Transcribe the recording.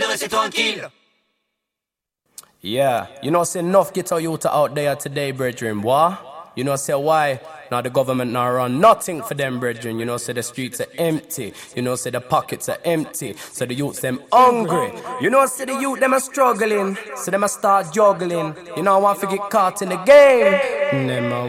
rester tranquille. Yeah, you know, say enough ghetto youth out there today, brethren, boy. You know, say why? Now the government now run nothing for them, brethren. You know, say the streets are empty. You know, say the pockets are empty. So the youths them hungry. You know, say the youth them are struggling. So them a start juggling. You know, I want to get caught in the game. Them a